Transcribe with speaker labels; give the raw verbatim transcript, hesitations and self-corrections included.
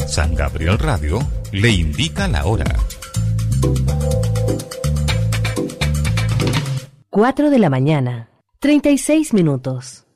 Speaker 1: San Gabriel Radio le indica la hora.
Speaker 2: cuatro de la mañana, treinta y seis minutos.